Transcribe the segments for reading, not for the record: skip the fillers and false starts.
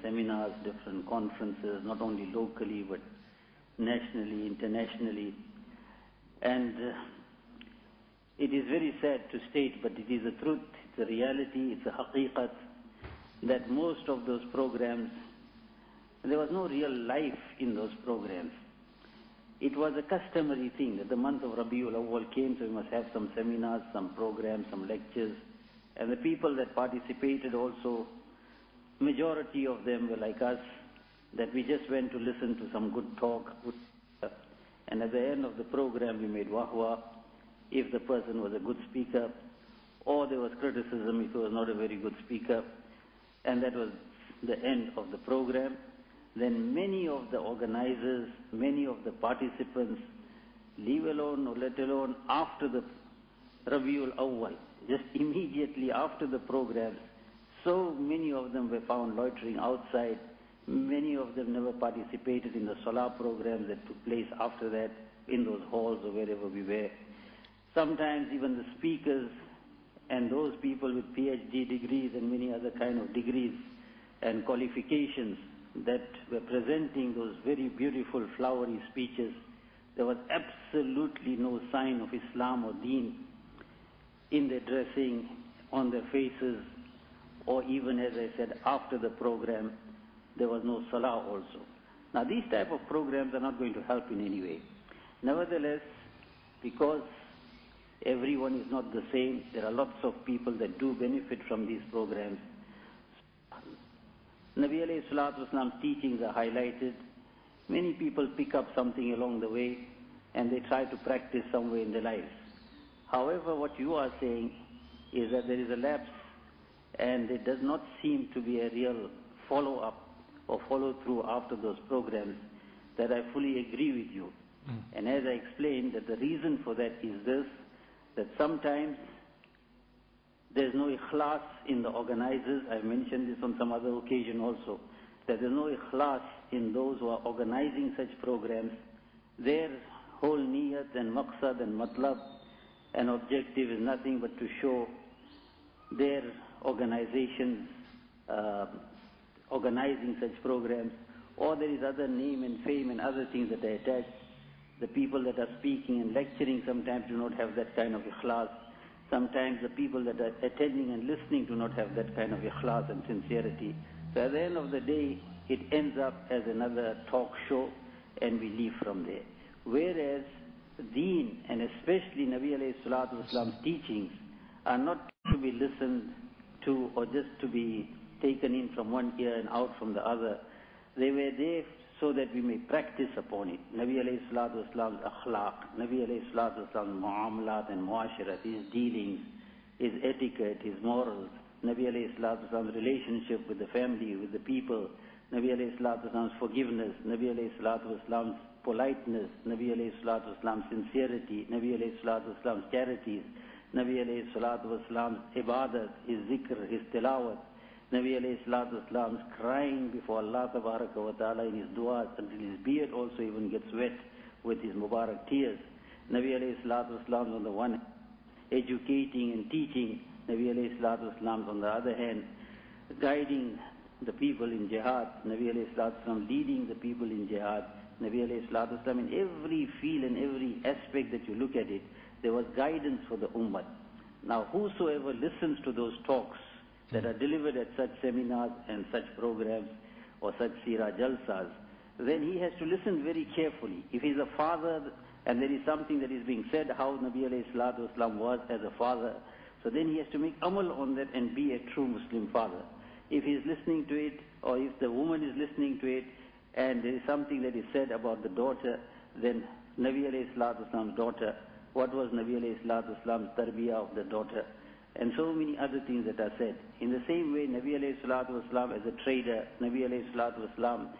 seminars, different conferences, not only locally but nationally, internationally. And it is very sad to state, but it is a truth, it's a reality, it's a haqiqat, that most of those programs, there was no real life in those programs. It was a customary thing that the month of Rabiul Awwal came, so we must have some seminars, some programs, some lectures. And the people that participated also, majority of them were like us, that we just went to listen to some good talk, and at the end of the program we made wahwa, if the person was a good speaker, or there was criticism if he was not a very good speaker, and that was the end of the program. Then many of the organizers, many of the participants, leave alone or let alone after the Rabiul Awwal, just immediately after the programs, so many of them were found loitering outside. Many of them never participated in the Salah programs that took place after that in those halls or wherever we were. Sometimes even the speakers and those people with PhD degrees and many other kind of degrees and qualifications that were presenting those very beautiful flowery speeches, there was absolutely no sign of Islam or Deen in their dressing, on their faces, or even, as I said, after the program, there was no Salah also. Now these type of programs are not going to help in any way. Nevertheless, because everyone is not the same, there are lots of people that do benefit from these programs. Nabi alayhi salatu wasalam's teachings are highlighted. Many people pick up something along the way and they try to practice somewhere in their lives. However, what you are saying is that there is a lapse and it does not seem to be a real follow-up or follow-through after those programs, that I fully agree with you. And as I explained, that the reason for that is this, that sometimes there's no ikhlas in the organizers. I've mentioned this on some other occasion also, that there's no ikhlas in those who are organizing such programs. Their whole niyat and maqsad and matlab and objective is nothing but to show their organizations organizing such programs, or there is other name and fame and other things that are attached. The people that are speaking and lecturing sometimes do not have that kind of ikhlas. Sometimes the people that are attending and listening do not have that kind of ikhlas and sincerity. So at the end of the day, it ends up as another talk show and we leave from there. Whereas Deen, and especially Nabi alayhi salatu wasalam's teachings, are not to be listened to or just to be taken in from one ear and out from the other. They were there so that we may practice upon it. Nabi alayhi salatu wasalam's akhlaq, Nabi alayhi salatu wasalam's muamalat and muasharat, his dealings, his etiquette, his morals, Nabi alayhi salatu wasalam's relationship with the family, with the people, Nabi alayhi salatu wasalam's forgiveness, Nabi alayhi salatu wasalam's politeness, Nabi alayhi salatu wasalam's sincerity, Nabi alayhi salatu wasalam's charities, Nabi alayhi salatu wasalam's ibadat, his zikr, his tilawat, Nabi alayhi salatu wasalam's crying before Allah tabaraka wa ta'ala in his du'as until his beard also even gets wet with his mubarak tears. Nabi alayhi salatu wasalam on the one hand, educating and teaching. Nabi alayhi salatu wasalam on the other hand, guiding the people in jihad. Nabi alayhi salatu wasalam leading the people in jihad. Nabi alayhi salatu wasalam, in every field and every aspect that you look at it, there was guidance for the ummah. Now whosoever listens to those talks that are delivered at such seminars and such programs or such seerah jalsas, then he has to listen very carefully. If he's a father and there is something that is being said, how Nabi alayhi salatu wasalam was as a father, so then he has to make amal on that and be a true Muslim father. If he's listening to it, or if the woman is listening to it, and there is something that is said about the daughter, then Nabi alayhi salatu wasalam's daughter, what was Nabi alayhi salatu wasalam's tarbiyah of the daughter, and so many other things that are said. In the same way, Nabi alayhi salatu wasalam as a trader, Nabi alayhi salatu wasalam,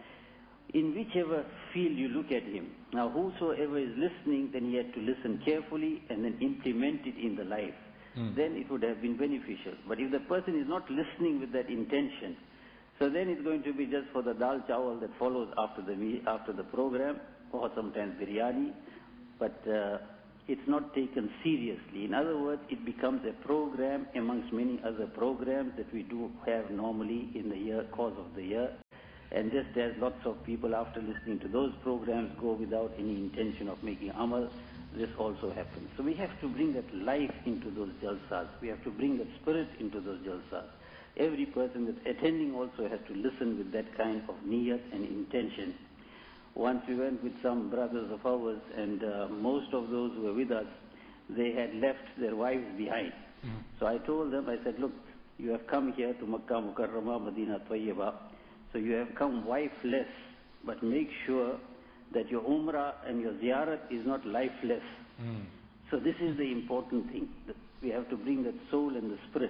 in whichever field you look at him, now whosoever is listening, then he had to listen carefully and then implement it in the life. Then it would have been beneficial. But if the person is not listening with that intention, so then it's going to be just for the dal chawal that follows after the program, or sometimes biryani, but it's not taken seriously. In other words, it becomes a program amongst many other programs that we do have normally in the course of the year. And just as lots of people after listening to those programs go without any intention of making amal, this also happens. So we have to bring that life into those jalsas. We have to bring that spirit into those jalsas. Every person that's attending also has to listen with that kind of niyat and intention. Once we went with some brothers of ours, and most of those who were with us, they had left their wives behind. So I told them, I said, look, you have come here to Makkah Mukarramah, Medina Tayyibah, so you have come wifeless, but make sure that your umrah and your ziyarat is not lifeless. So this is the important thing. That we have to bring that soul and the spirit.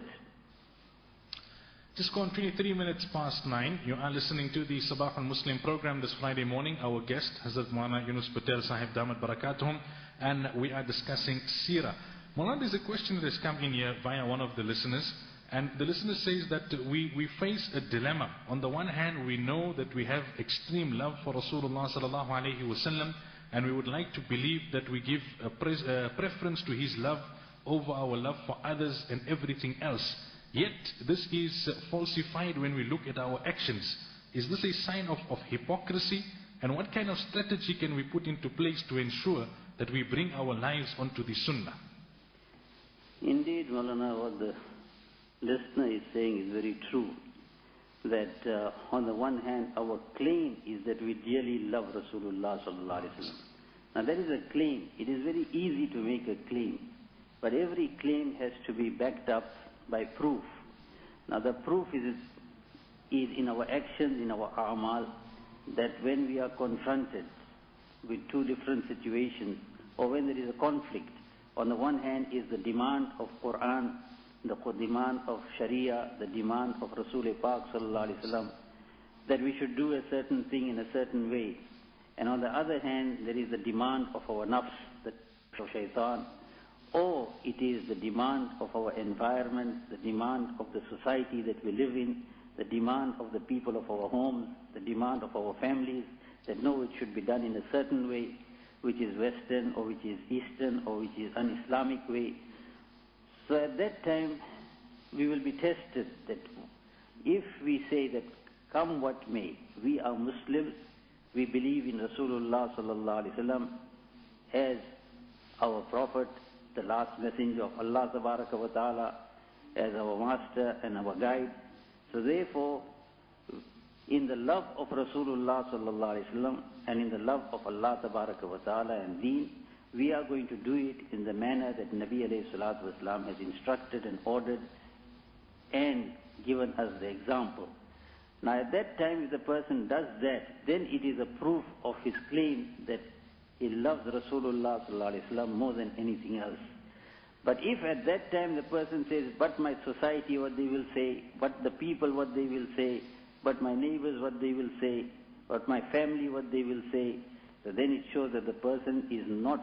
Just gone 23 minutes past 9. You are listening to the Sabah al-Muslim program this Friday morning. Our guest, Hazrat Maulana Yunus Patel Sahib Damat Barakatuhum, and we are discussing Seerah. Maulana, there's a question that has come in here via one of the listeners, and the listener says that we face a dilemma. On the one hand, we know that we have extreme love for Rasulullah sallallahu alaihi wasallam, and we would like to believe that we give a preference to his love over our love for others and everything else. Yet, this is falsified when we look at our actions. Is this a sign of hypocrisy? And what kind of strategy can we put into place to ensure that we bring our lives onto the sunnah? Indeed, Maulana, what the listener is saying is very true. That on the one hand, our claim is that we dearly love Rasulullah sallallahu alaihi wasallam. Now that is a claim. It is very easy to make a claim. But every claim has to be backed up by proof. Now the proof is in our actions, in our a'mal, that when we are confronted with two different situations, or when there is a conflict, on the one hand is the demand of Quran, the demand of Sharia, the demand of Rasul Pak sallallahu alaihi wasallam, that we should do a certain thing in a certain way. And on the other hand, there is the demand of our nafs, the of shaitan, or it is the demand of our environment, the demand of the society that we live in, the demand of the people of our homes, the demand of our families, that no, it should be done in a certain way, which is Western, or which is Eastern, or which is un-Islamic way. So at that time, we will be tested that if we say that come what may, we are Muslims, we believe in Rasulullah sallallahu alaihi wasallam as our Prophet, the last messenger of Allah tabaraka wa ta'ala, as our master and our guide. So therefore, in the love of Rasulullah sallallahu alaihi wasallam and in the love of Allah tabaraka wa ta'ala and deen, we are going to do it in the manner that Nabi alayhi salatu wasalam has instructed and ordered and given us the example. Now at that time, if the person does that, then it is a proof of his claim that he loves Rasulullah sallallahu alaihi wasallam more than anything else. But if at that time the person says, but my society what they will say, but the people what they will say, but my neighbors what they will say, but my family what they will say, so then it shows that the person is not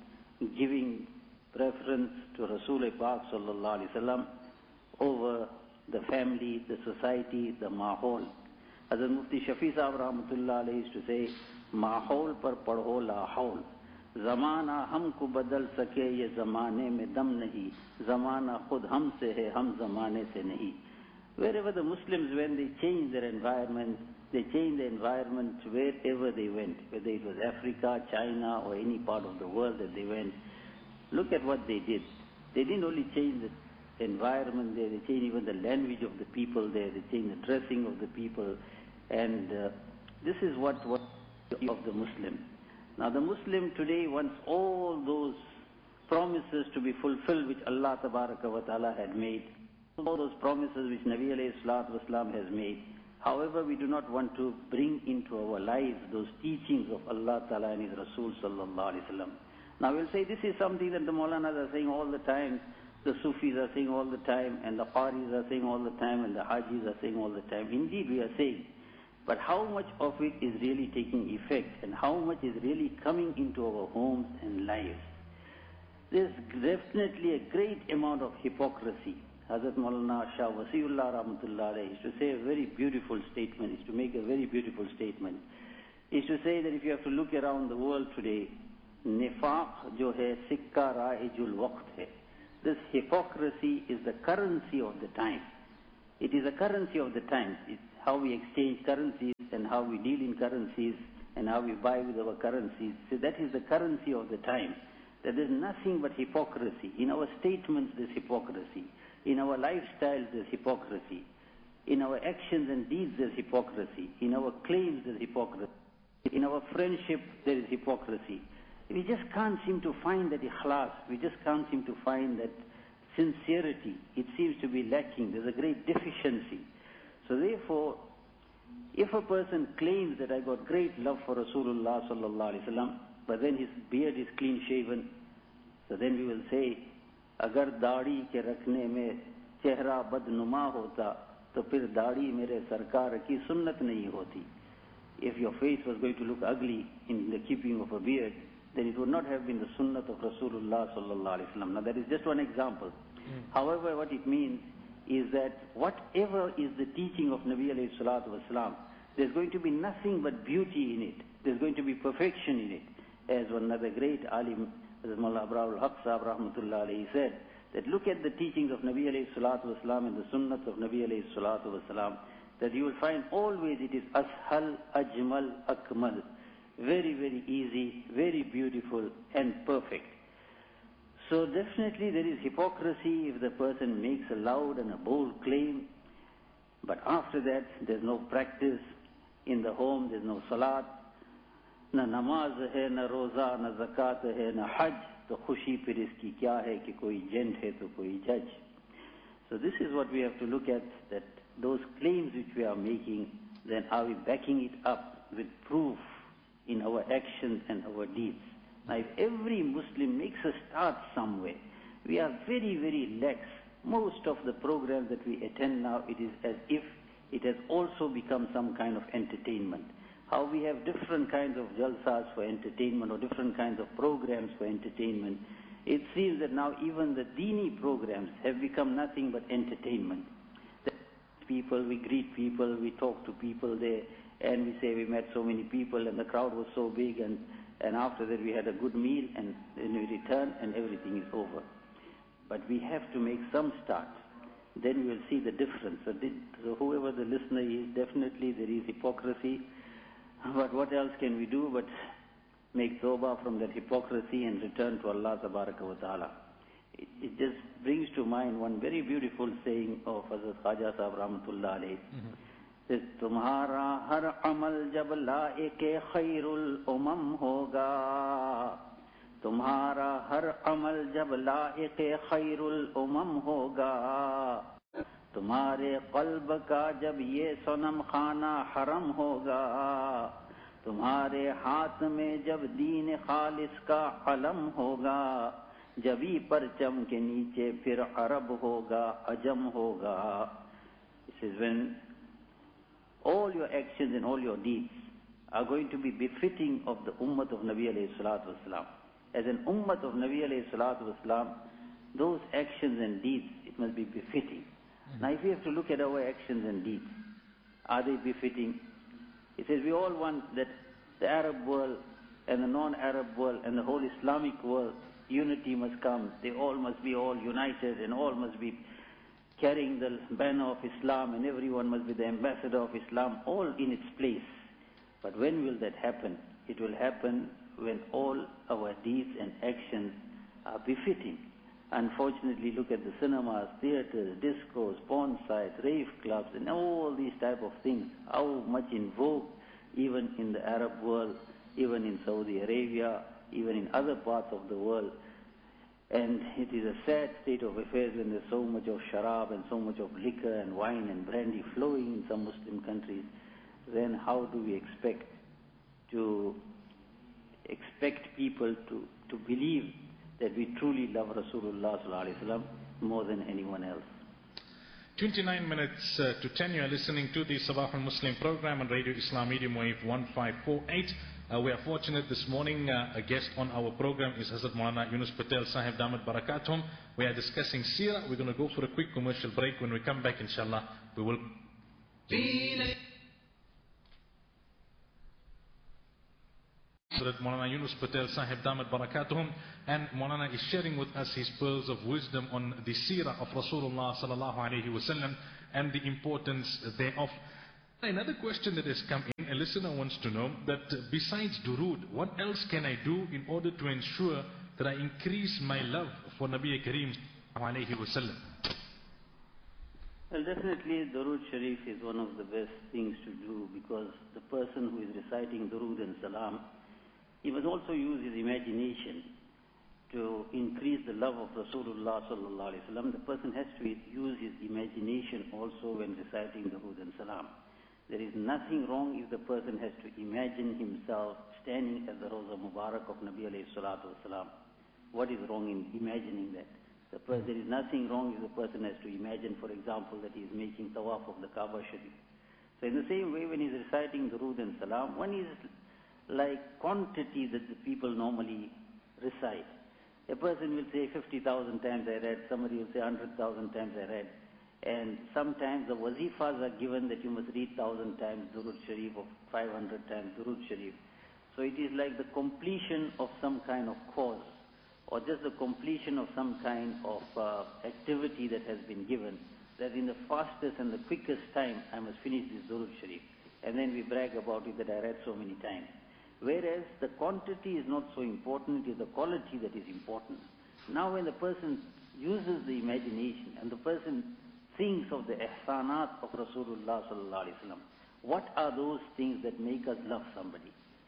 giving preference to Rasul Pak sallallahu alaihi wasallam over the family, the society, the mahol. Hazrat Mufti Shafi Sahib Rahmatullah alayhi used to say, mahol par padho la haul. Zamana हमको बदल सके ये ज़माने में दम नहीं, ज़माना खुद हमसे है, हम ज़माने से नहीं. Wherever the Muslims, when they change their environment, they change the environment wherever they went, whether it was Africa, China, or any part of the world that they went. Look at what they did. They didn't only change the environment there, they changed even the language of the people there, they changed the dressing of the people, and this is what of the Muslim. Now the Muslim today wants all those promises to be fulfilled which Allah Tabaraka wa Ta'ala had made, all those promises which Nabi alayhi salatu wasalam has made. However, we do not want to bring into our lives those teachings of Allah Ta'ala and His Rasul sallallahu alayhi wasallam. Now we'll say this is something that the Maulanas are saying all the time, the Sufis are saying all the time, and the Qaris are saying all the time, and the Hajis are saying all the time. Indeed, we are saying. But how much of it is really taking effect, and how much is really coming into our homes and lives? There's definitely a great amount of hypocrisy. Hazrat Maulana Shah Wasiullah Rahmatullah alayhi used to say a very beautiful statement, is to make a very beautiful statement. Is to say that if you have to look around the world today, nifaq jo hai sikka ra'ijul waqt hai. This hypocrisy is the currency of the time. It is a currency of the times. how we exchange currencies and how we deal in currencies and how we buy with our currencies. So that is the currency of the time. That there is nothing but hypocrisy. In our statements there's hypocrisy. In our lifestyles there's hypocrisy. In our actions and deeds there's hypocrisy. In our claims there's hypocrisy. In our friendship there is hypocrisy. We just can't seem to find that ikhlas. We just can't seem to find that sincerity. It seems to be lacking. There's a great deficiency. So therefore, if a person claims that I got great love for Rasulullah sallallahu alaihi wasallam, but then his beard is clean shaven, so then we will say, agar daadi ke rakhne mein chehra badnuma hota, to phir daadi mere sarkar ki sunnat nahi hoti. If your face was going to look ugly in the keeping of a beard, then it would not have been the sunnat of Rasulullah sallallahu alaihi wasallam. Now that is just one example. However, what it means is that whatever is the teaching of Nabi alayhi salatu wasalam, there's going to be nothing but beauty in it. There's going to be perfection in it. As one another great alim, Mullah Abrahul Haq Sahib rahmatullah alayhi said, that look at the teachings of Nabi alayhi salatu wasalam and the sunnats of Nabi alayhi salatu wasalam, that you will find always it is ashal, ajmal, akmal. Very, very easy, very beautiful and perfect. So definitely there is hypocrisy if the person makes a loud and a bold claim, but after that there's no practice in the home, there's no salat, na namaz hai, na roza, na zakat hai, na hajj, to khushi pir iski kya hai ki koi gent hai to koi judge. So this is what we have to look at, that those claims which we are making, then are we backing it up with proof in our actions and our deeds? Now, if every Muslim makes a start somewhere, we are very, very lax. Most of the programs that we attend now, it is as if it has also become some kind of entertainment. How we have different kinds of jalsas for entertainment or different kinds of programs for entertainment. It seems that now even the Dini programs have become nothing but entertainment. People, we greet people, we talk to people there, and we say we met so many people and the crowd was so big, and after that we had a good meal, and then we return and everything is over. But we have to make some start. Then we will see the difference. So whoever the listener is, definitely there is hypocrisy. But what else can we do but make tawbah from that hypocrisy and return to Allah tabaraka wa ta'ala. It just brings to mind one very beautiful saying of Hazrat Khaja Sahib rahmatullah alayhi. Says, Tumhara har amal jab laike khairul umam hoga. Tumhara har amal jab laike khairul umam hoga. तुम्हारे क़ल्ब का जब ये सनम खाना हरम होगा, तुम्हारे हाथ में जब दीन खालिस का अलम होगा, जबी परचम के नीचे फिर अरब होगा, अजम होगा. This is when all your actions and all your deeds are going to be befitting of the ummah of Nabi alayhi salatu wasalam. As an ummah of Nabi alayhi salatu wasalam, those actions and deeds, it must be befitting. Now if we have to look at our actions and deeds, are they befitting? It says we all want that the Arab world and the non-Arab world and the whole Islamic world, unity must come. They all must be all united and all must be carrying the banner of Islam, and everyone must be the ambassador of Islam, all in its place. But when will that happen? It will happen when all our deeds and actions are befitting. Unfortunately, look at the cinemas, theaters, discos, porn sites, rave clubs, and all these type of things. How much in vogue, even in the Arab world, even in Saudi Arabia, even in other parts of the world. And it is a sad state of affairs when there's so much of sharab and so much of liquor and wine and brandy flowing in some Muslim countries. Then how do we expect people to believe that we truly love Rasulullah sallallahu alaihi wasallam more than anyone else? 29 minutes to 10, you are listening to the Sabah al-Muslim program on Radio Islam Medium Wave 1548. We are fortunate this morning, a guest on our program is Hazrat Maulana Yunus Patel Sahib Damat Barakatuhum. We are discussing Seerah. We're going to go for a quick commercial break. When we come back, inshallah, we will... Hazrat Maulana Yunus Patel Sahib Damat Barakatuhum, and Maulana is sharing with us his pearls of wisdom on the Seerah of Rasulullah sallallahu alaihi wasallam and the importance thereof. Another question that has come in, a listener wants to know that besides durood, what else can I do in order to ensure that I increase my love for Nabi Kareem alayhi wasallam? Well, definitely Durood Sharif is one of the best things to do, because the person who is reciting Durood and Salam, he must also use his imagination to increase the love of Rasulullah sallallahu alaihi wasallam. The person has to use his imagination also when reciting Durood and Salam. There is nothing wrong if the person has to imagine himself standing at the Rawza Mubarak of Nabi alayhi salatu wasalam. What is wrong in imagining that? There is nothing wrong if the person has to imagine, for example, that he is making tawaf of the Kaaba Sharif. So in the same way, when he is reciting Durood and Salam, one is like quantity that the people normally recite. A person will say 50,000 times I read, somebody will say 100,000 times I read. And sometimes the wazifas are given that you must read 1,000 times Durood Sharif or 500 times Durood Sharif. So it is like the completion of some kind of cause, or just the completion of some kind of activity that has been given, that in the fastest and the quickest time I must finish this Durood Sharif. And then we brag about it that I read so many times. Whereas the quantity is not so important, it is the quality that is important. Now when the person uses the imagination and the person thinks of the ihsanat of Rasulullah sallallahu alaihi wasallam, what are those things that make us love somebody?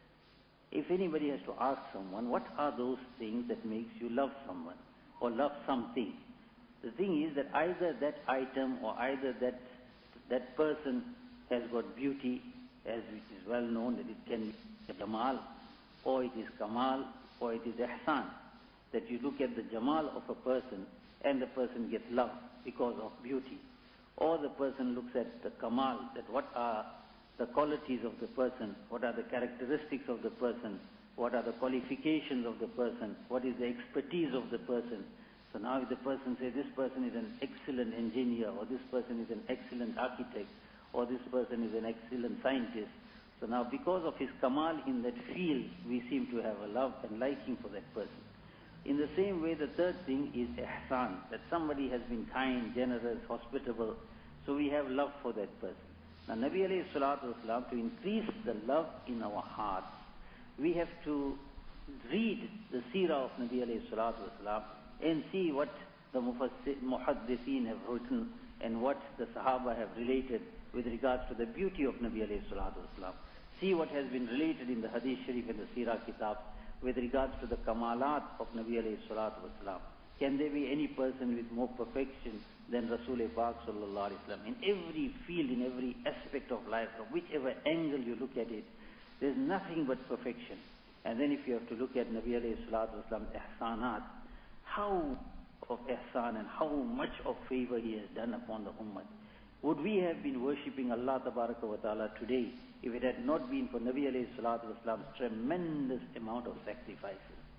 If anybody has to ask someone, what are those things that makes you love someone or love something? The thing is that either that item or either that person has got beauty, as it is well known that it can be Jamal, or it is Kamal, or it is Ihsan. That you look at the Jamal of a person and the person gets love because of beauty. Or the person looks at the Kamal, that what are the qualities of the person, what are the characteristics of the person, what are the qualifications of the person, what is the expertise of the person. So now if the person says this person is an excellent engineer, or this person is an excellent architect, or this person is an excellent scientist, so now because of his Kamal in that field, we seem to have a love and liking for that person. In the same way, the third thing is ihsan, that somebody has been kind, generous, hospitable, so we have love for that person. Now Nabi alayhi salatu wasalam, to increase the love in our hearts, we have to read the seerah of Nabi alayhi salatu wasalam and see what the muhaddithin have written and what the Sahaba have related with regards to the beauty of Nabi alayhi salatu wasalam. See what has been related in the Hadith Sharif and the Seerah Kitab with regards to the Kamalat of Nabi alayhi salatu wasalam. Can there be any person with more perfection than Rasul Pak sallallahu alayhi wasallam? In every field, in every aspect of life, from whichever angle you look at it, there's nothing but perfection. And then if you have to look at Nabi alayhi salatu wasalam's ihsanat, how of ihsan and how much of favor he has done upon the ummah. Would we have been worshipping Allah Tabaraka wa Ta'ala today if it had not been for Nabi alayhi salatu wasalam's tremendous amount of sacrifices?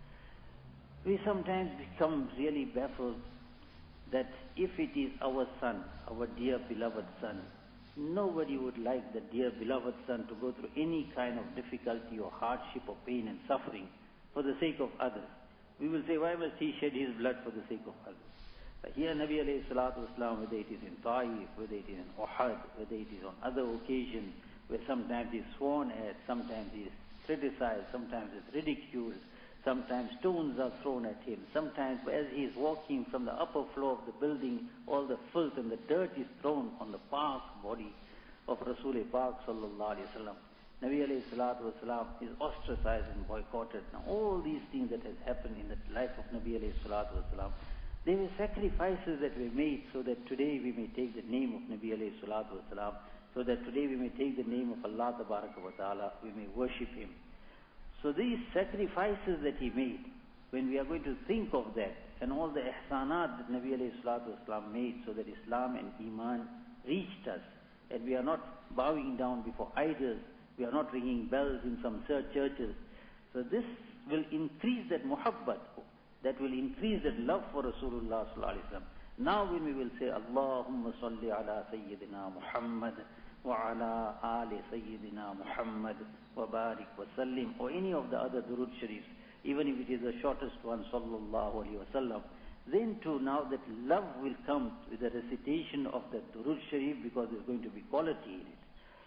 We sometimes become really baffled that if it is our son, our dear beloved son, nobody would like the dear beloved son to go through any kind of difficulty or hardship or pain and suffering for the sake of others. We will say, why must he shed his blood for the sake of others? But here Nabi alayhi salatu wasalam, whether it is in Taif, whether it is in Uhud, whether it is on other occasions, where sometimes he is sworn at, sometimes he is criticized, sometimes he is ridiculed, sometimes stones are thrown at him, sometimes as he is walking from the upper floor of the building, all the filth and the dirt is thrown on the Pak body of Rasul Pak sallallahu alayhi wasallam. Nabi alayhi salatu wasalam is ostracized and boycotted. Now all these things that has happened in the life of Nabi alayhi salatu wasalam, they were sacrifices that were made so that today we may take the name of Nabi alayhi salatu wasalam, so that today we may take the name of Allah Tabaraka wa Ta'ala, we may worship Him. So these sacrifices that he made, when we are going to think of that, and all the ihsanat that Nabi alayhi salatu wasalam made so that Islam and Iman reached us, and we are not bowing down before idols, we are not ringing bells in some churches. So this will increase that muhabbat, that will increase that love for Rasulullah sallallahu alaihi wasallam. Now when we will say, Allahumma salli ala Sayyidina Muhammad wa ala ali Sayyidina Muhammad wa barik wa sallim, or any of the other Durood Sharifs, even if it is the shortest one, sallallahu alaihi wasallam, then too now that love will come with the recitation of the Durood Sharif, because there's going to be quality in it.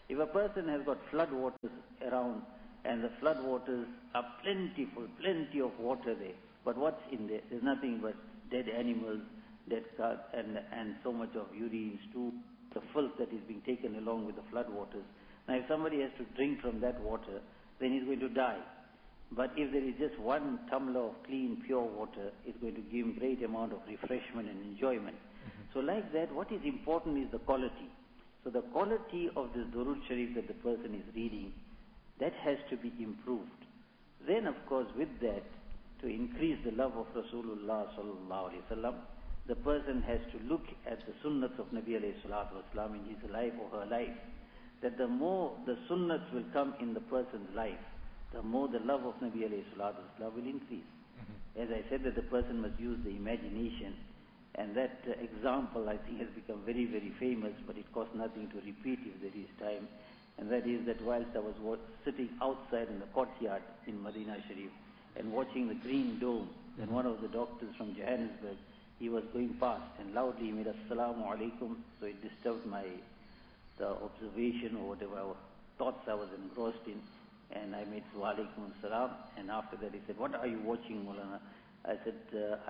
If a person has got flood waters around, and the flood waters are plentiful, plenty of water there, but what's in there? There's nothing but dead animals, dead cars, and so much of urine, stew, the filth that is being taken along with the flood waters. Now if somebody has to drink from that water, then he's going to die. But if there is just one tumbler of clean, pure water, it's going to give him great amount of refreshment and enjoyment. So like that, what is important is the quality. So the quality of this Durood Sharif that the person is reading, that has to be improved. Then of course with that, to increase the love of Rasulullah sallallahu alaihi wasallam, the person has to look at the sunnats of Nabi alayhi salatu wasalam in his life or her life. That the more the sunnats will come in the person's life, the more the love of Nabi alayhi salatu wasalam will increase. As I said, that the person must use the imagination, and that example I think has become very, very famous, but it costs nothing to repeat if there is time. And that is that whilst I was sitting outside in the courtyard in Medina Sharif and watching the green dome, then one of the doctors from Johannesburg, he was going past and loudly he made Assalamu alaikum, so it disturbed the observation or whatever thoughts I was engrossed in, and I made Wa alaikum assalam, and after that he said, "What are you watching, Maulana?" I said,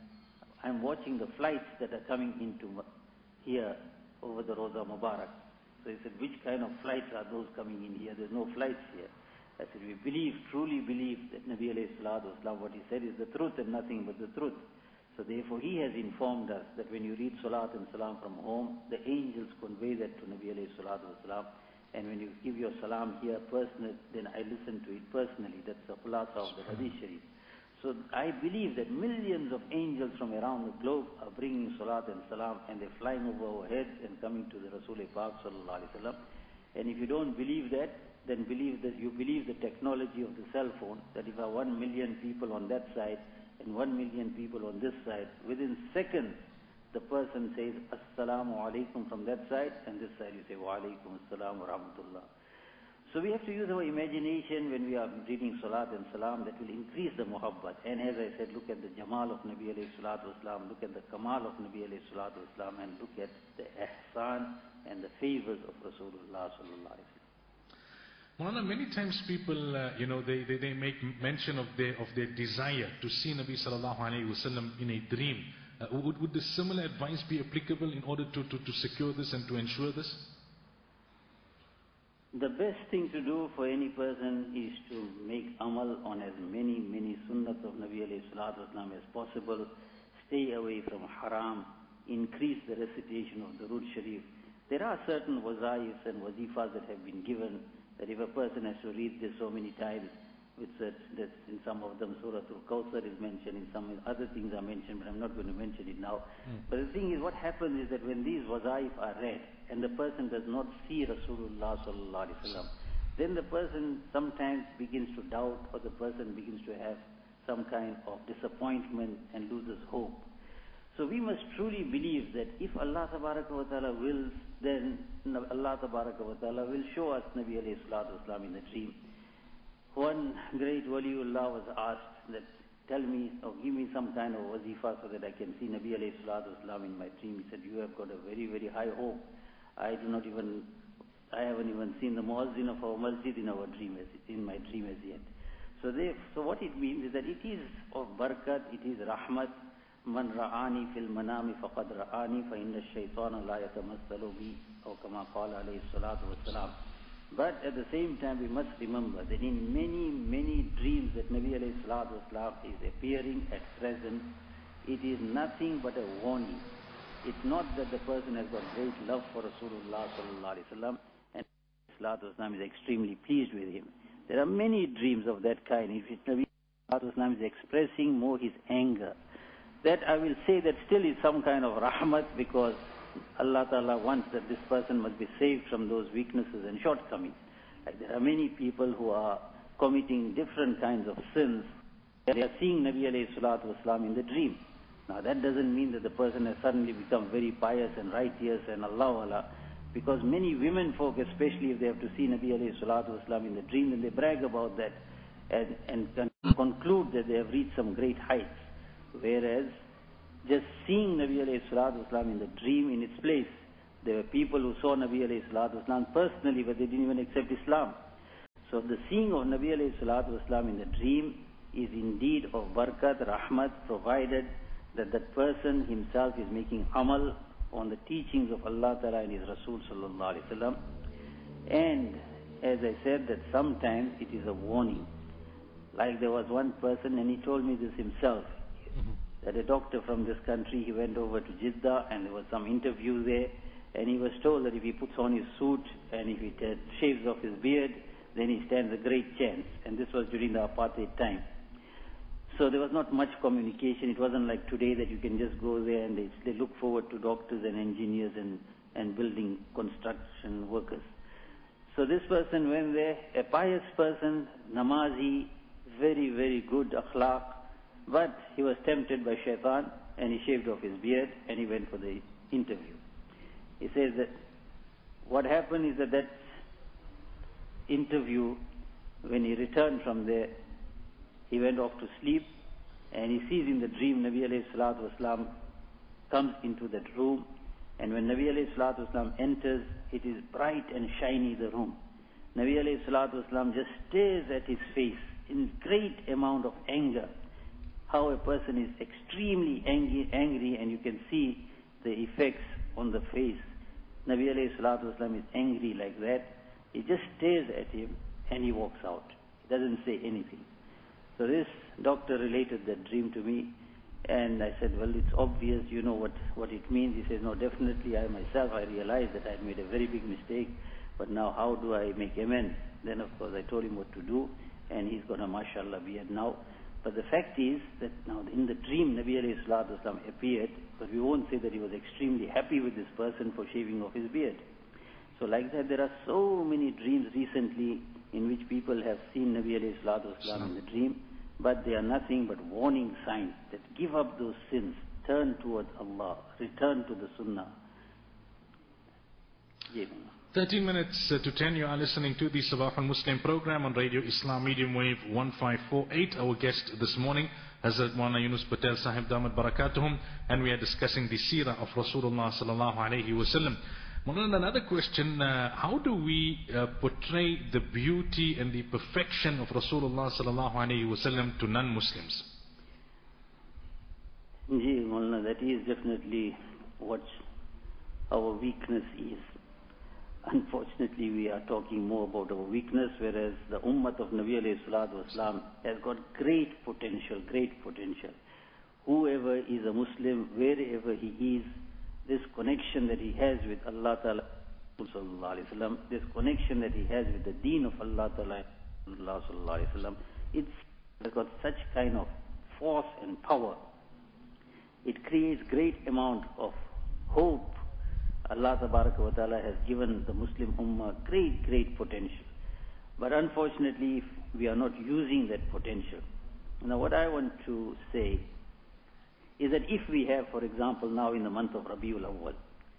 I'm watching the flights that are coming into here over the Roza Mubarak. So he said, "Which kind of flights are those coming in here? There's no flights here." I said, "We believe, truly believe that Nabi alayhi salatu wasalam, what he said is the truth and nothing but the truth. So therefore he has informed us that when you read salat and salam from home, the angels convey that to Nabi alayhi salatu wasalam. And when you give your salam here personal, then I listen to it personally." That's the khulasa of the Hadith Sharif. So I believe that millions of angels from around the globe are bringing salat and salam, and they're flying over our heads and coming to the Rasul Pak sallallahu alaihi wasallam. And if you don't believe that, then believe that you believe the technology of the cell phone, that if 1 million people on that side and 1 million people on this side, within seconds the person says Assalamu alaikum from that side, and this side you say Wa alaikum assalam wa rahmatullah. So we have to use our imagination when we are reading salat and salam, that will increase the muhabbat. And as I said, look at the jamal of Nabi alayhi salatu wasalam, look at the kamal of Nabi alayhi salatu wasalam, and look at the ihsan and the favors of Rasulullah sallallahu alaihi wasallam. Maulana, many times people, they make mention of their desire to see Nabi sallallahu alaihi wasallam in a dream. Would this similar advice be applicable in order to secure this and to ensure this? The best thing to do for any person is to make amal on as many sunnats of Nabi alayhi salatu wasalam as possible. Stay away from haram. Increase the recitation of the Durood Sharif. There are certain wazaifs and wazifas that have been given, that if a person has to read this so many times, that in some of them Surah Al-Kawthar is mentioned, in some other things are mentioned, but I'm not going to mention it now. But the thing is, what happens is that when these wazaif are read, and the person does not see Rasulullah sallallahu alaihi wasallam, then the person sometimes begins to doubt, or the person begins to have some kind of disappointment and loses hope. So we must truly believe that if Allah tabaraka wa ta'ala wills, then Allah tabaraka wa ta'ala will show us Nabi alayhi salatu wasalam in the dream. One great waliullah was asked that, "Tell me or give me some kind of wazifa so that I can see Nabi alayhi salatu wasalam in my dream." He said, "You have got a very, very high hope. I haven't even seen the muazzin of our masjid in my dream as yet." So what it means is that it is of barakat, it is rahmat. Man ra'ani fil manami faqad ra'ani fa inna ash-shaytana la yatamassalu bi, or kama qala alayhi salatu wassalam. But at the same time we must remember that in many dreams that Nabi alayhi salatu wassalam is appearing at present, it is nothing but a warning. It's not that the person has got great love for Rasulullah sallallahu alaihi wasallam and salatu wassalam is extremely pleased with him. There are many dreams of that kind. If Nabi sallallahu alaihi wasallam is expressing more his anger, that I will say that still is some kind of rahmat, because Allah Ta'ala wants that this person must be saved from those weaknesses and shortcomings. Like there are many people who are committing different kinds of sins. They are seeing Nabi alayhi salatu wasalam in the dream. Now that doesn't mean that the person has suddenly become very pious and righteous and Allah, because many women folk, especially if they have to see Nabi alayhi salatu wasalam in the dream, then they brag about that and conclude that they have reached some great heights. Whereas just seeing Nabi alayhi salatu wasalam in the dream in its place, There were people who saw Nabi alayhi salatu wasalam personally, but they didn't even accept Islam. So the seeing of Nabi alayhi salatu wasalam in the dream is indeed of barakat, rahmat, provided that that person himself is making amal on the teachings of Allah Ta'ala and His Rasul sallallahu alayhi wasallam. And as I said, that sometimes it is a warning. Like there was one person, and he told me this himself, that a doctor from this country, he went over to Jeddah and there was some interview there, and he was told that if he puts on his suit and if he shaves off his beard, then he stands a great chance. And this was during the apartheid time. So there was not much communication. It wasn't like today that you can just go there and they look forward to doctors and engineers and building construction workers. So this person went there, a pious person, namazi, very, very good akhlaq, but he was tempted by shaitan and he shaved off his beard and he went for the interview. He says that what happened is that interview, when he returned from there, he went off to sleep and he sees in the dream Nabi alayhi salatu wasalam comes into that room, and when Nabi alayhi salatu wasalam enters, it is bright and shiny, the room. Nabi alayhi salatu wasalam just stares at his face in great amount of anger. How a person is extremely angry, and you can see the effects on the face. Nabi alayhi salatu wasalam is angry like that. He just stares at him and he walks out. He doesn't say anything. So this doctor related that dream to me, and I said, well, it's obvious, you know what it means. He says, no, definitely I realized that I had made a very big mistake, but now how do I make amends? Then of course I told him what to do, and he's going to mashallah beard now. But the fact is that now in the dream Nabi alayhi salatu wasalam appeared, but we won't say that he was extremely happy with this person for shaving off his beard. So like that, there are so many dreams recently in which people have seen Nabi alayhi salatu wasalam in the dream, but they are nothing but warning signs that give up those sins, turn towards Allah, return to the Sunnah. 13 minutes to 10, you are listening to the Sabah al-Muslim program on Radio Islam Medium Wave 1548. Our guest this morning, Hazrat Maulana Yunus Patel Sahib Damat Barakatuhum, and we are discussing the seerah of Rasulullah sallallahu alayhi wa sallam. Maulana, another question, how do we portray the beauty and the perfection of Rasulullah sallallahu alayhi wa sallam to non-Muslims? Ji, Maulana, that is definitely what our weakness is. Unfortunately, we are talking more about our weakness, whereas the ummah of Nabi alayhi salatu wasalam has got great potential, great potential. Whoever is a Muslim, wherever he is, this connection that he has with Allah Ta'ala, this connection that he has with the deen of Allah Ta'ala, it's got such kind of force and power. It creates great amount of hope. Allah Ta'ala has given the Muslim Ummah great potential. But unfortunately, we are not using that potential. Now what I want to say is that if we have, for example, now in the month of Rabiul Awwal,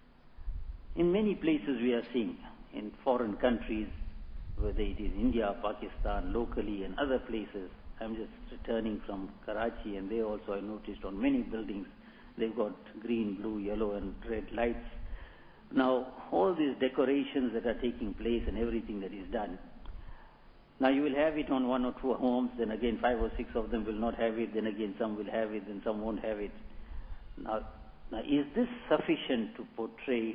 in many places we are seeing, in foreign countries, whether it is India, Pakistan, locally and other places. I'm just returning from Karachi, and there also I noticed on many buildings, they've got green, blue, yellow and red lights. Now, all these decorations that are taking place and everything that is done, now you will have it on one or two homes, then again 5 or 6 of them will not have it, then again some will have it, then some won't have it. Now is this sufficient to portray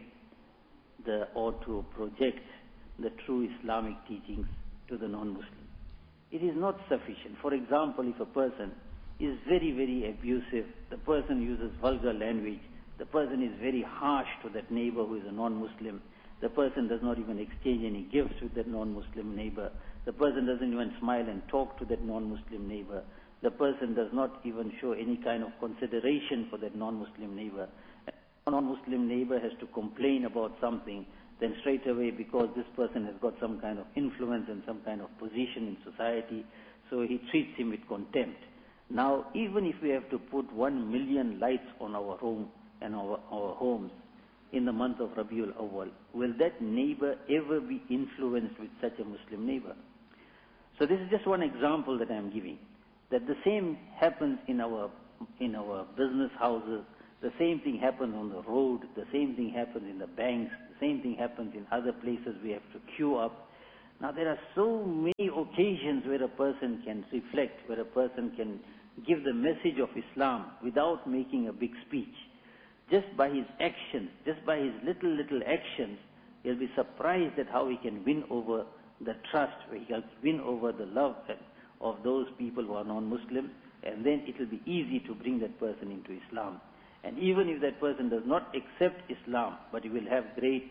or to project the true Islamic teachings to the non-Muslim? It is not sufficient. For example, if a person is very, very abusive, the person uses vulgar language, the person is very harsh to that neighbor who is a non-Muslim, the person does not even exchange any gifts with that non-Muslim neighbor, the person doesn't even smile and talk to that non-Muslim neighbor, the person does not even show any kind of consideration for that non-Muslim neighbor. A non-Muslim neighbor has to complain about something, then straight away, because this person has got some kind of influence and some kind of position in society, so he treats him with contempt. Now, even if we have to put 1 million lights on our home and our homes in the month of Rabiul Awwal, will that neighbor ever be influenced with such a Muslim neighbor? So this is just one example that I am giving, that the same happens in our business houses, the same thing happens on the road, the same thing happens in the banks, same thing happens in other places. We have to queue up. Now there are so many occasions where a person can reflect, where a person can give the message of Islam without making a big speech. Just by his actions, just by his little actions, he'll be surprised at how he can win over the trust, where he can win over the love of those people who are non-Muslim, and then it will be easy to bring that person into Islam. And even if that person does not accept Islam, but he will have great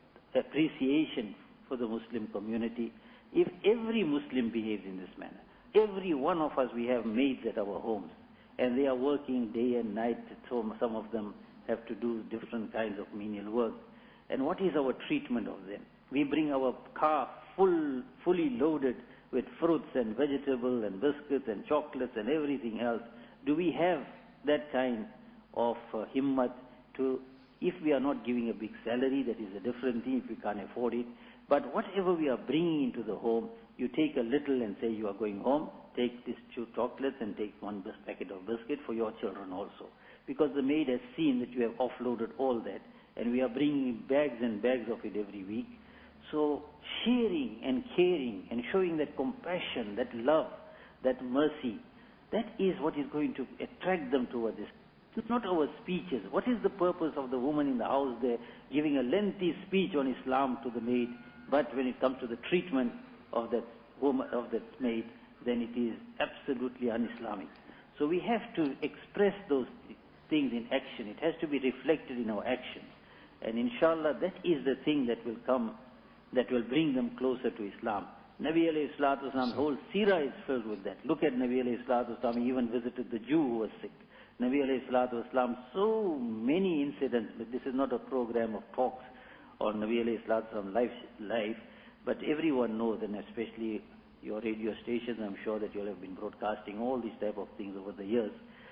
appreciation for the Muslim community, if every Muslim behaves in this manner. Every one of us, we have maids at our homes, and they are working day and night. So some of them have to do different kinds of menial work. And what is our treatment of them? We bring our car fully loaded with fruits and vegetables and biscuits and chocolates and everything else. Do we have that kind of himmat to, if we are not giving a big salary, that is a different thing if we can't afford it. But whatever we are bringing into the home, you take a little and say you are going home, take these 2 chocolates and take 1 packet of biscuit for your children also. Because the maid has seen that you have offloaded all that, and we are bringing bags and bags of it every week. So sharing and caring and showing that compassion, that love, that mercy, that is what is going to attract them towards this. It's not our speeches. What is the purpose of the woman in the house there giving a lengthy speech on Islam to the maid, but when it comes to the treatment of that woman, of that maid, then it is absolutely un-Islamic. So we have to express those things in action. It has to be reflected in our actions. And inshallah, that is the thing that will come, that will bring them closer to Islam. Nabi alayhi salatu wasalam's whole seerah is filled with that. Look at Nabi alayhi salatu wasalam, he even visited the Jew who was sick. Nabi alayhi salatu wasalam, so many incidents, but this is not a program of talks on Nabi alayhi salatu wasalam's life, but everyone knows, and especially your radio stations, I'm sure that you all have been broadcasting all these type of things over the years.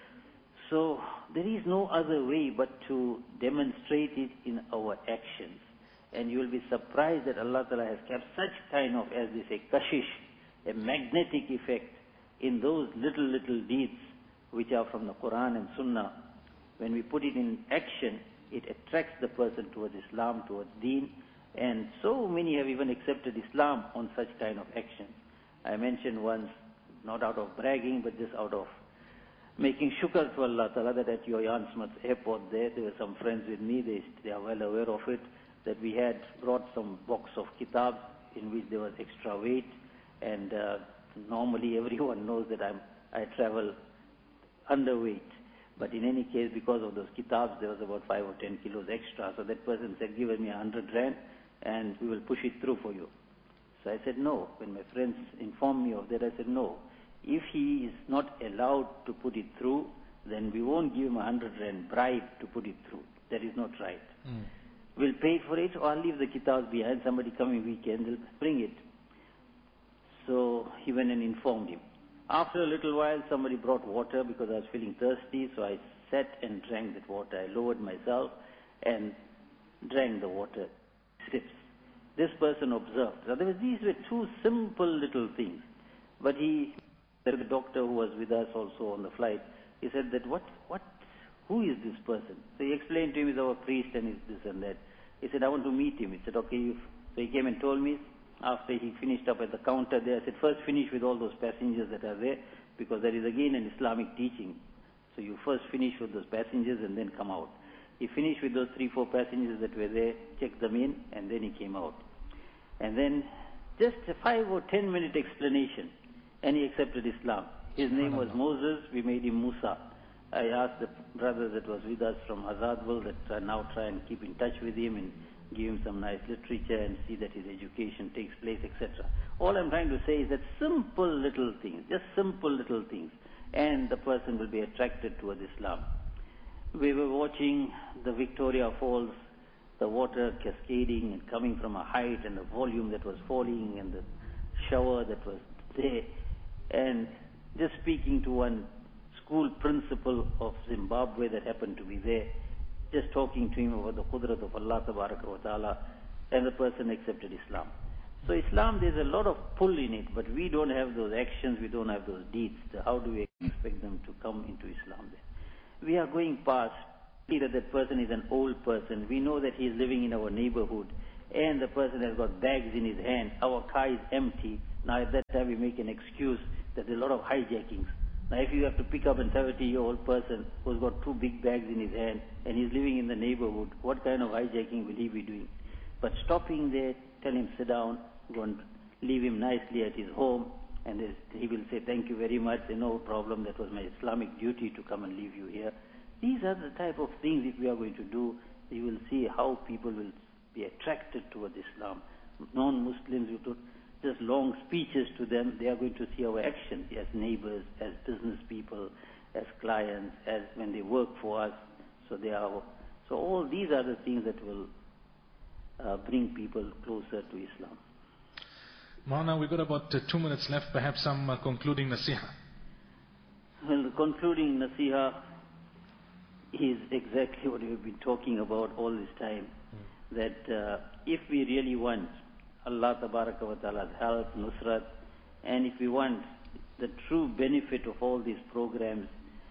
So there is no other way but to demonstrate it in our actions. And you will be surprised that Allah Ta'ala has kept such kind of, as they say, kashish, a magnetic effect in those little deeds which are from the Quran and Sunnah. When we put it in action, it attracts the person towards Islam, towards Deen, and so many have even accepted Islam on such kind of actions. I mentioned once, not out of bragging, but just out of making shukr to Allah Ta'ala, that at your Yansmouth airport there were some friends with me, they are well aware of it, that we had brought some box of kitabs in which there was extra weight, and normally everyone knows that I travel underweight. But in any case, because of those kitabs, there was about 5 or 10 kilos extra. So that person said, give me 100 rand and we will push it through for you. So I said, no. When my friends informed me of that, I said, no. If he is not allowed to put it through, then we won't give him 100 rand bribe to put it through. That is not right. We'll pay for it, or I'll leave the kitabs behind. Somebody coming weekend will bring it. So he went and informed him. After a little while, somebody brought water because I was feeling thirsty, so I sat and drank that water. I lowered myself and drank the water, sips. This person observed. In other words, these were 2 simple little things. But the doctor who was with us also on the flight, he said that, who is this person? So he explained to him, he's our priest and he's this and that. He said, I want to meet him. He said, okay. So he came and told me. After he finished up at the counter there, I said, first finish with all those passengers that are there, because that is again an Islamic teaching. So you first finish with those passengers and then come out. He finished with those 3-4 passengers that were there, checked them in, and then he came out. And then just a 5 or 10 minute explanation, and he accepted Islam. His name was Moses, we made him Musa. I asked the brother that was with us from Azadville that I now try and keep in touch with him and give him some nice literature and see that his education takes place, etc. All I'm trying to say is that simple little things, just simple little things, and the person will be attracted towards Islam. We were watching the Victoria Falls, the water cascading and coming from a height, and the volume that was falling, and the shower that was there, and just speaking to one school principal of Zimbabwe that happened to be there, just talking to him about the qudrat of Allah Tabaraka wa Ta'ala, and the person accepted Islam. So Islam, there's a lot of pull in it, but we don't have those actions, we don't have those deeds. So how do we expect them to come into Islam then? We are going past see that that person is an old person. We know that he is living in our neighborhood and the person has got bags in his hand. Our car is empty. Now at that time we make an excuse that there are a lot of hijackings. Now if you have to pick up a 70-year-old person who's got 2 big bags in his hand and he's living in the neighborhood, what kind of hijacking will he be doing? But stopping there, tell him sit down, go and leave him nicely at his home, and he will say, thank you very much, no problem, that was my Islamic duty to come and leave you here. These are the type of things if we are going to do, you will see how people will be attracted towards Islam. Non-Muslims, you do just long speeches to them, they are going to see our actions as neighbors, as business people, as clients, as when they work for us. So all these are the things that will bring people closer to Islam. Maulana, we've got about 2 minutes left, perhaps some concluding nasiha. Well, the concluding nasiha is exactly what we've been talking about all this time, that if we really want Allah Tabaraka wa Ta'ala's help, nusrat, and if we want the true benefit of all these programs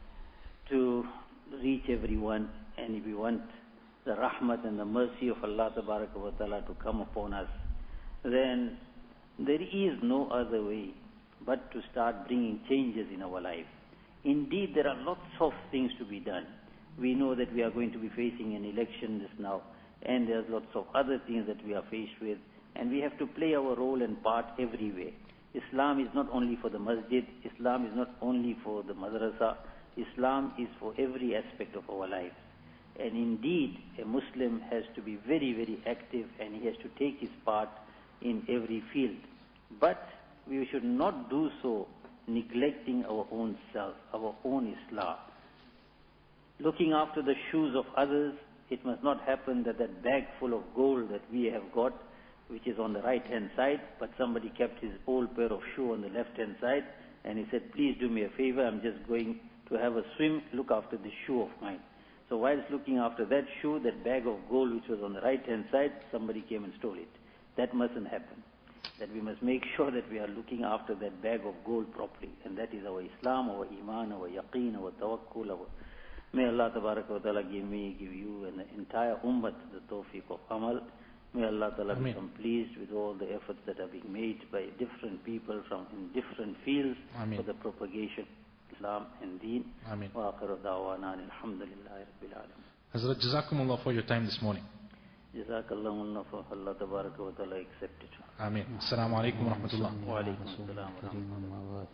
to reach everyone, and if we want the rahmat and the mercy of Allah Tabaraka wa Ta'ala to come upon us, then there is no other way but to start bringing changes in our life. Indeed, there are lots of things to be done. We know that we are going to be facing an election just now, and there's lots of other things that we are faced with, and we have to play our role and part everywhere. Islam is not only for the masjid, Islam is not only for the madrasa, Islam is for every aspect of our life. And indeed, a Muslim has to be very, very active, and he has to take his part in every field. But we should not do so neglecting our own self, our own Islah. Looking after the shoes of others, it must not happen that that bag full of gold that we have got, which is on the right-hand side, but somebody kept his old pair of shoe on the left-hand side, and he said, please do me a favor, I'm just going to have a swim, look after this shoe of mine. So whilst looking after that shoe, that bag of gold which was on the right-hand side, somebody came and stole it. That mustn't happen. That we must make sure that we are looking after that bag of gold properly. And that is our Islam, our Iman, our Yaqeen, our Tawakkul. May Allah Tabaraka wa Ta'ala give me, give you, and the entire Ummah the tawfiq of Amal. May Allah Ta'ala become pleased with all the efforts that are being made by different people from in different fields for the propagation of Islam and Deen. Wa akhiru da'wana alhamdulillahi rabbil alamin. Hazrat, Jazakumullah for your time this morning. Jazakallahu for Allah Tabaraka wa Ta'ala accept it. Ameen. Assalamu alaikum wa rahmatullah. Wa alaikum assalam wa rahmatullah.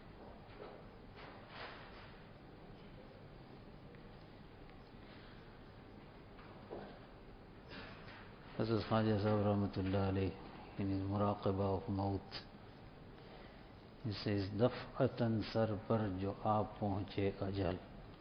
Hazrat Khwaja Sahib Rahmatullah alayhi, in his muraqabah of maut, he says, Daf'atan sar par jo aa pahunche ajal.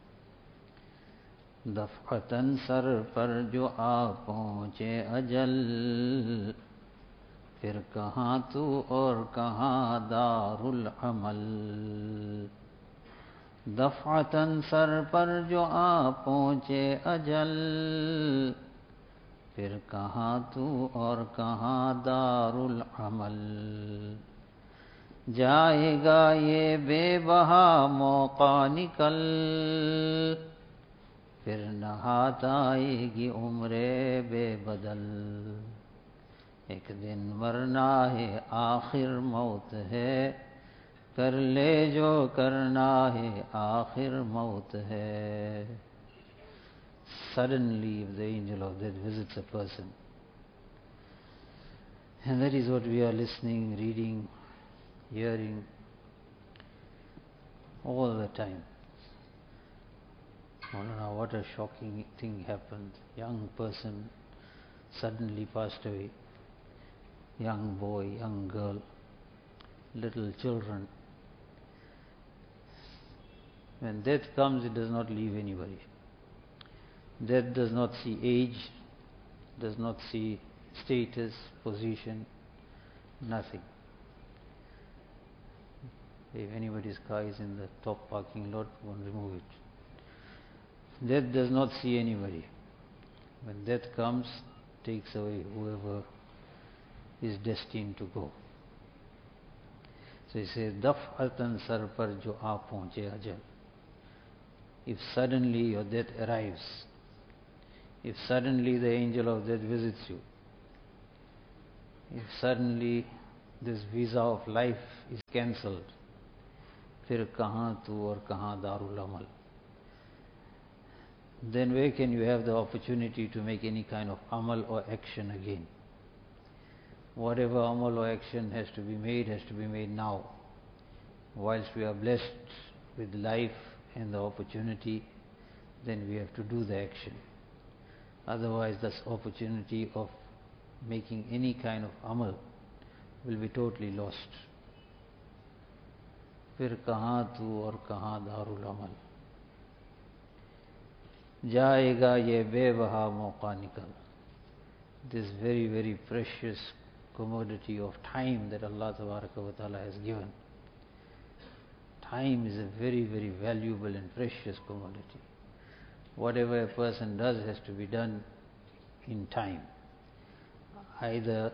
Daf'atan sar par jo aa pahunche ajal. Fir kahan tu aur kahan darul amal. Daf'atan sar par jo aa pahunche ajal. फिर कहाँ तू और कहाँ दारुल अमल. जाएगा ये बेबहा मौका निकल. फिर न हाथ आएगी उम्रे बेबदल. एक दिन मरना है आखिर मौत है. कर ले जो करना है आखिर मौत है. Suddenly, if the angel of death visits a person, and that is what we are listening, reading, hearing all the time. I don't know what a shocking thing happened. Young person suddenly passed away. Young boy, young girl, little children. When death comes, it does not leave anybody. Death does not see age, does not see status, position, nothing. If anybody's car is in the top parking lot, one remove it. Death does not see anybody. When death comes, takes away whoever is destined to go. So he says, Daf'atan sar par jo aa pahunche ajal. If suddenly your death arrives, If suddenly the angel of death visits you, if suddenly this visa of life is cancelled, फिर कहाँ तू और कहाँ दारुल अमल? Then where can you have the opportunity to make any kind of amal or action again? Whatever amal or action has to be made now. Whilst we are blessed with life and the opportunity, then we have to do the action. Otherwise, this opportunity of making any kind of amal will be totally lost. फिर कहाँ तू और कहाँ दारुल अमल? जाएगा ये बेबहा मौका निकल. This very, very precious commodity of time that Allah Tabaraka wa Ta'ala has given. Time is a very, very valuable and precious commodity. Whatever a person does has to be done in time. Either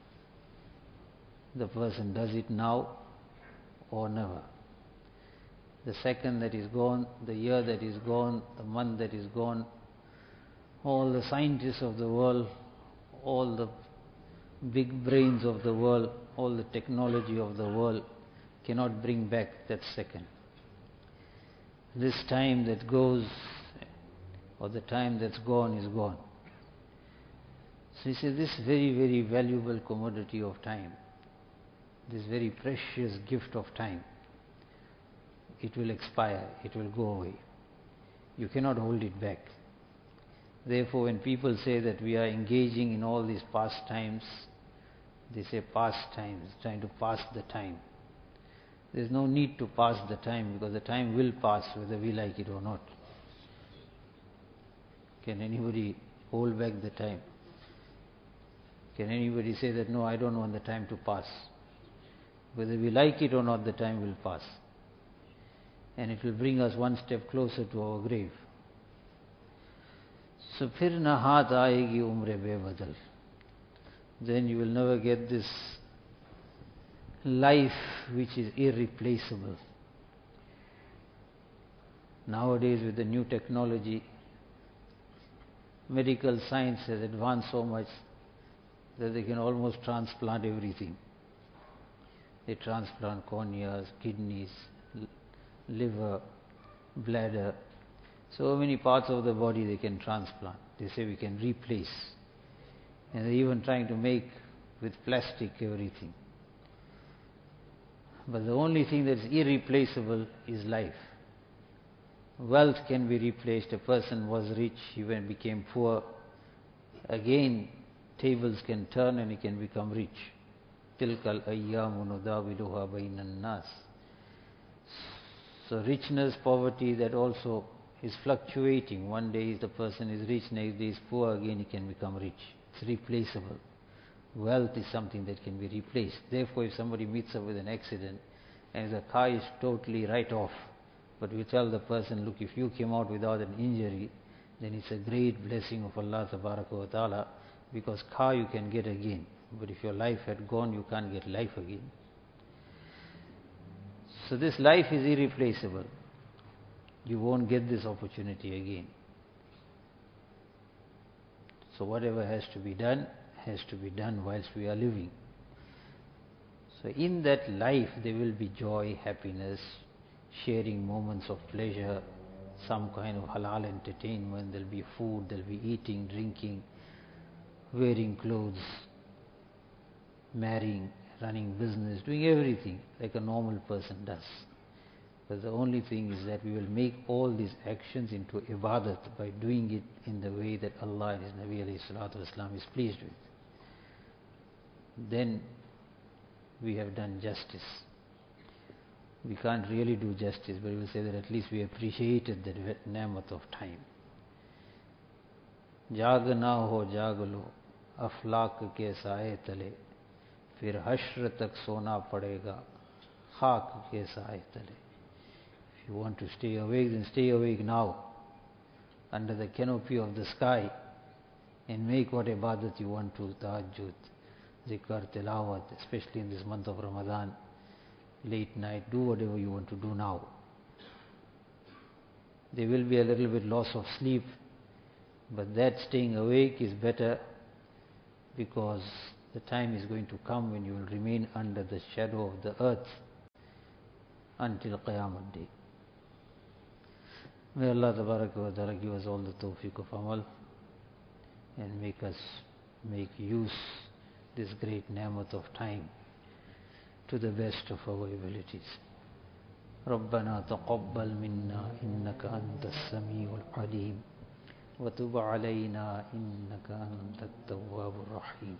the person does it now or never. The second that is gone, the year that is gone, the month that is gone, all the scientists of the world, all the big brains of the world, all the technology of the world cannot bring back that second. This time that goes or the time that's gone is gone. So he says this very, very valuable commodity of time, this very precious gift of time, it will expire, it will go away. You cannot hold it back. Therefore, when people say that we are engaging in all these pastimes, they say pastimes, trying to pass the time. There is no need to pass the time, because the time will pass whether we like it or not. Can anybody hold back the time? Can anybody say that, no, I don't want the time to pass? Whether we like it or not, the time will pass. And it will bring us one step closer to our grave. So फिर न हाथ आएगी उम्र बेबदल. Then you will never get this life which is irreplaceable. Nowadays, with the new technology, medical science has advanced so much that they can almost transplant everything. They transplant corneas, kidneys, liver, bladder. So many parts of the body they can transplant. They say we can replace. And they're even trying to make with plastic everything. But the only thing that's irreplaceable is life. Wealth can be replaced. A person was rich, he became poor. Again, tables can turn and he can become rich. Tilkal ayyamu nudawiluha bainan nas. So richness, poverty, that also is fluctuating. One day the person is rich, next day is poor, again he can become rich. It's replaceable. Wealth is something that can be replaced. Therefore, if somebody meets up with an accident and the car is totally right off, but we tell the person, look, if you came out without an injury, then it's a great blessing of Allah Tabaraka wa Ta'ala, because car you can get again. But if your life had gone, you can't get life again. So this life is irreplaceable. You won't get this opportunity again. So whatever has to be done whilst we are living. So in that life there will be joy, happiness, sharing moments of pleasure, some kind of halal entertainment, there will be food, there will be eating, drinking, wearing clothes, marrying, running business, doing everything like a normal person does. But the only thing is that we will make all these actions into ibadat by doing it in the way that Allah and His Nabi alayhi salatu wasalam is pleased with. Then we have done justice. We can't really do justice, but we will say that at least we appreciated that ni'mat of time. जाग ना हो जाग लो अफलाक के साए तले फिर हश्र तक सोना पड़ेगा खाक के साए तले. If you want to stay awake, then stay awake now under the canopy of the sky and make what ibadat you want to, tahajjud, zikr, tilawat, especially in this month of Ramadan, late night, do whatever you want to do now. There will be a little bit loss of sleep, But that staying awake is better, because the time is going to come when you will remain under the shadow of the earth until Qiyamah Day. May Allah Tabaraka wa Ta'ala give us all the tawfiq of amal and make us make use this great ni'mat of time to the best of our abilities. ربنا تقبل منا إنك أنت السميع العليم وتب علينا إنك أنت التواب الرحيم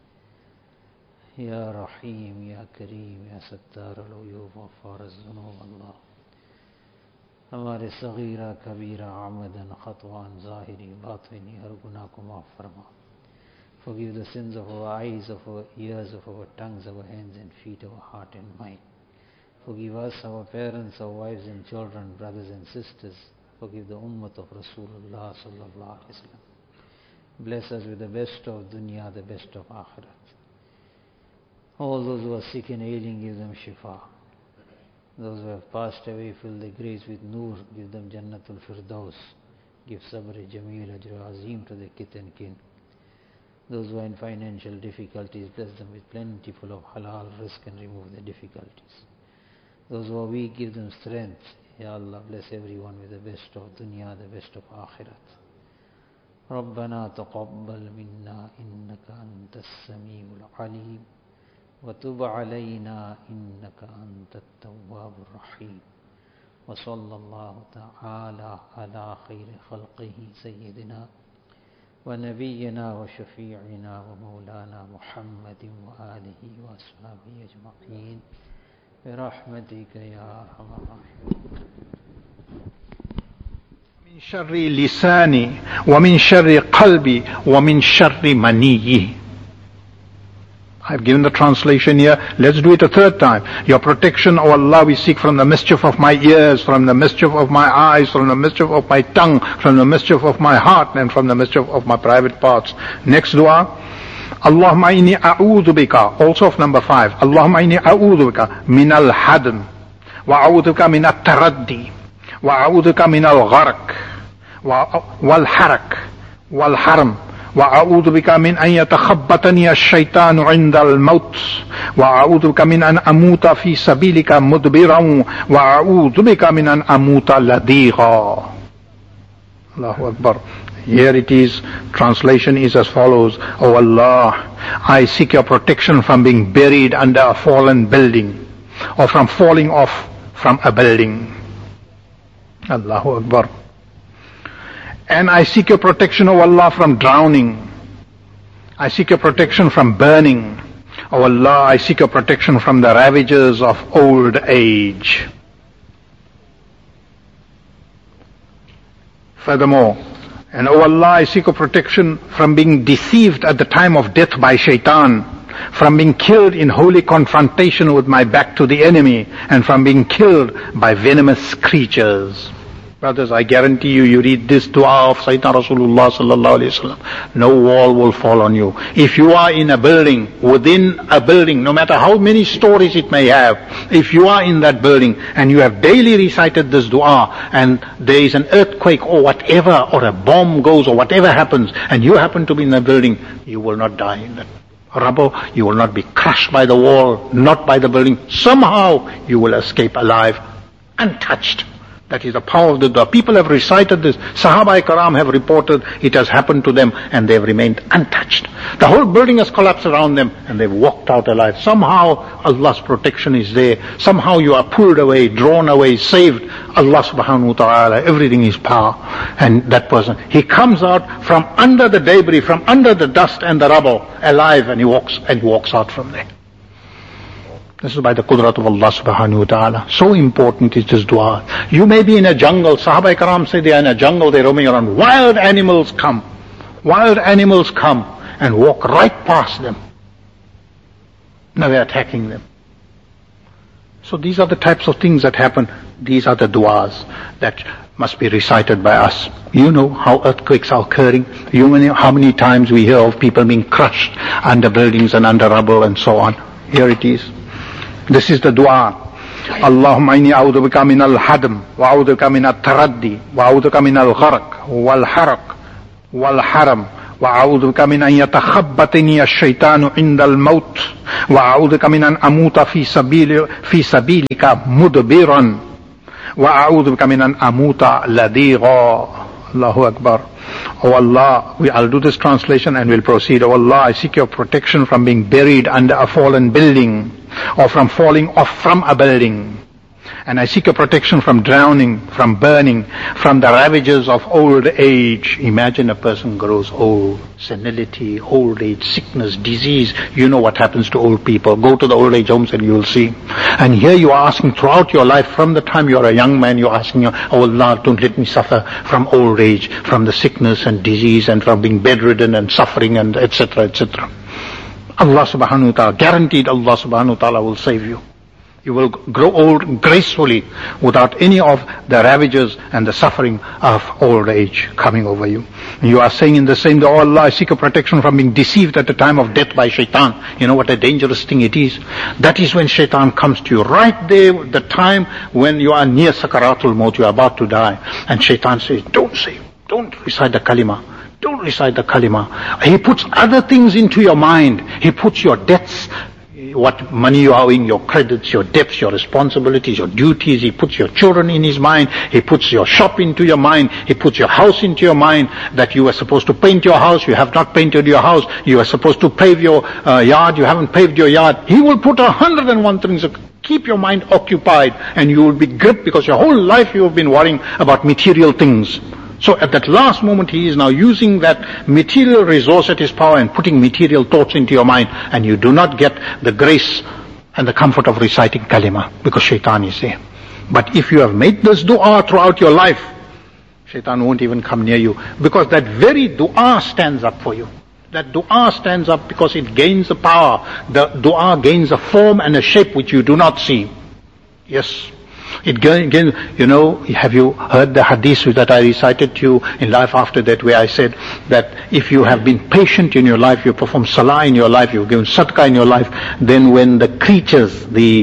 يا رحيم يا كريم يا ستار العيوب غفار الذنوب الله ہمارے صغیرہ کبیرہ عمدن خطوان ظاہری باطنی ہر گناہ کو معاف فرما. Forgive the sins of our eyes, of our ears, of our tongues, our hands and feet, our heart and mind. Forgive us, our parents, our wives and children, brothers and sisters. Forgive the ummah of Rasulullah sallallahu alaihi wasallam. Bless us with the best of dunya, the best of akhirat. All those who are sick and ailing, give them shifa. Those who have passed away, fill their graves with nur, give them Jannatul Firdaus. Give sabr jameel, ajr azim to their kith and kin. Those who are in financial difficulties, bless them with plentiful of halal rizq and remove the difficulties. Those who are weak, give them strength. Ya Allah, bless everyone with the best of dunya, the best of akhirat. ربنا تقبل منا إنك أنت السميع العليم وتب علينا إنك أنت التواب الرحيم وصلى الله تعالى على خير خلقه سيدنا ونبينا وشفيعنا ومولانا محمد وآله وأصحابه أجمعين برحمتك يا أرحم الراحمين. من شر لساني ومن شر قلبي ومن شر مني. I've given the translation here. Let's do it a third time. Your protection, O Allah, we seek from the mischief of my ears, from the mischief of my eyes, from the mischief of my tongue, from the mischief of my heart, and from the mischief of my private parts. Next dua. Allahumma inni a'udhu bika. Also of number 5. Allahumma inni a'udhu bika min al-hadm. Wa a'udhu bika min al-taraddi. Wa a'udhu bika min al-gharq. Wal-harak. Wal-haram. وأعوذ بك من أن يتخبطني الشيطان عند الموت وأعوذ بك من أن أموت في سبيلك مدبرا وأعوذ بك من أن أموت لديغا. Allahu Akbar. Here it is. Translation is as follows. O Allah, I seek your protection from being buried under a fallen building or from falling off from a building. Allahu Akbar. And I seek your protection, O Allah, from drowning. I seek your protection from burning. O Allah, I seek your protection from the ravages of old age. Furthermore, and O Allah, I seek your protection from being deceived at the time of death by shaitan, from being killed in holy confrontation with my back to the enemy, and from being killed by venomous creatures. Brothers, I guarantee you, you read this dua of Sayyidina Rasulullah sallallahu alayhi wa sallam, no wall will fall on you. If you are in a building, within a building, no matter how many stories it may have, if you are in that building and you have daily recited this dua and there is an earthquake or whatever, or a bomb goes or whatever happens, and you happen to be in the building, you will not die in that rubble, you will not be crushed by the wall, not by the building. Somehow you will escape alive, untouched. That is the power of the dua. People have recited this. Sahaba Karam have reported it has happened to them and they have remained untouched. The whole building has collapsed around them and they've walked out alive. Somehow Allah's protection is there. Somehow you are pulled away, drawn away, saved. Allah subhanahu wa ta'ala, everything is power. And that person, he comes out from under the debris, from under the dust and the rubble, alive, and he walks out from there. This is by the qudrat of Allah subhanahu wa ta'ala. So important is this dua. You may be in a jungle. Sahaba Karam say they are in a jungle, they're roaming around. Wild animals come. Wild animals come and walk right past them. Now they're attacking them. So these are the types of things that happen. These are the duas that must be recited by us. You know how earthquakes are occurring. You know how many times we hear of people being crushed under buildings and under rubble and so on. Here it is. This is the dua. Allahumma inni a'udhu bika min al-hadm wa a'udhu bika min al-taraddi wa a'udhu bika min al-gharq wal-haraq والحرم وأعوذ بك من أن يتخبطني الشيطان عند الموت وأعوذ بك من أن أموت في سبيلك مدبرا وأعوذ بك من أن أموت لديغا. Allahu Akbar. Oh Allah, I'll do this translation and we'll proceed. Oh Allah, I seek your protection from being buried under a fallen building or from falling off from a building. And I seek your protection from drowning, from burning, from the ravages of old age. Imagine a person grows old, senility, old age, sickness, disease. You know what happens to old people. Go to the old age homes and you will see. And here you are asking throughout your life, from the time you are a young man, you're asking, oh Allah, don't let me suffer from old age, from the sickness and disease and from being bedridden and suffering and etc., etc. Allah subhanahu wa ta'ala, guaranteed Allah subhanahu wa ta'ala will save you. You will grow old gracefully without any of the ravages and the suffering of old age coming over you. You are saying in the same day, oh Allah, I seek a protection from being deceived at the time of death by shaitan. You know what a dangerous thing it is? That is when shaitan comes to you. Right there, the time when you are near sakaratul maut, you are about to die. And shaitan says, don't recite the kalima. Don't recite the kalima. He puts other things into your mind. He puts your debts, what money you are owing, your credits, your debts, your responsibilities, your duties. He puts your children in his mind. He puts your shop into your mind. He puts your house into your mind, that you are supposed to paint your house. You have not painted your house. You are supposed to pave your yard. You haven't paved your yard. He will put 101 things. Keep your mind occupied and you will be gripped, because your whole life you have been worrying about material things. So at that last moment, he is now using that material resource at his power and putting material thoughts into your mind, and you do not get the grace and the comfort of reciting kalima, because shaitan is there. But if you have made this dua throughout your life, shaitan won't even come near you, because that very dua stands up for you. That dua stands up because it gains the power. The dua gains a form and a shape which you do not see. Yes. It gains, you know, have you heard the hadith that I recited to you in Life After That, where I said that if you have been patient in your life, you perform salah in your life, you've given sadaqah in your life, then when the creatures